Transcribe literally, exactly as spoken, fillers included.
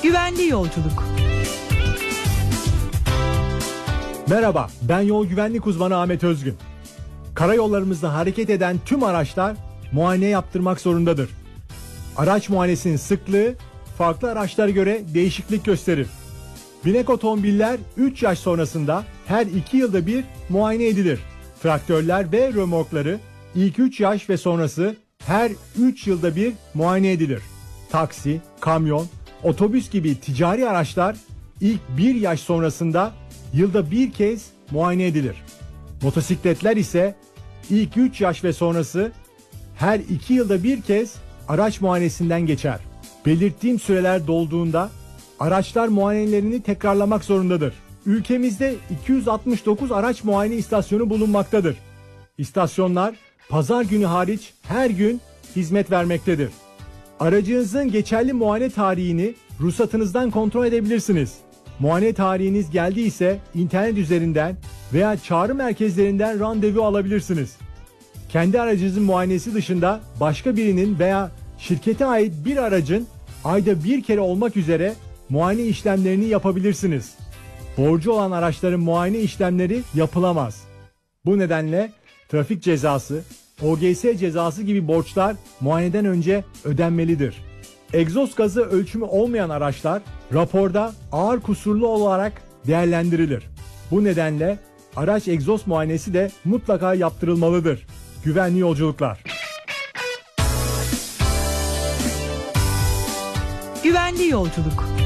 Güvenli yolculuk. Merhaba, ben yol güvenlik uzmanı Ahmet Özgün. Karayollarımızda hareket eden tüm araçlar muayene yaptırmak zorundadır. Araç muayenesinin sıklığı farklı araçlara göre değişiklik gösterir. Binek otomobiller üç yaş sonrasında her iki yılda bir muayene edilir. Traktörler ve römorkları ilk üç yaş ve sonrası her üç yılda bir muayene edilir. Taksi, kamyon, otobüs gibi ticari araçlar ilk bir yaş sonrasında yılda bir kez muayene edilir. Motosikletler ise ilk üç yaş ve sonrası her iki yılda bir kez araç muayenesinden geçer. Belirttiğim süreler dolduğunda araçlar muayenelerini tekrarlamak zorundadır. Ülkemizde iki yüz altmış dokuz araç muayene istasyonu bulunmaktadır. İstasyonlar pazar günü hariç her gün hizmet vermektedir. Aracınızın geçerli muayene tarihini ruhsatınızdan kontrol edebilirsiniz. Muayene tarihiniz geldiyse internet üzerinden veya çağrı merkezlerinden randevu alabilirsiniz. Kendi aracınızın muayenesi dışında başka birinin veya şirkete ait bir aracın ayda bir kere olmak üzere muayene işlemlerini yapabilirsiniz. Borcu olan araçların muayene işlemleri yapılamaz. Bu nedenle trafik cezası, O G S cezası gibi borçlar muayeneden önce ödenmelidir. Egzoz gazı ölçümü olmayan araçlar raporda ağır kusurlu olarak değerlendirilir. Bu nedenle araç egzoz muayenesi de mutlaka yaptırılmalıdır. Güvenli yolculuklar. Güvenli yolculuk.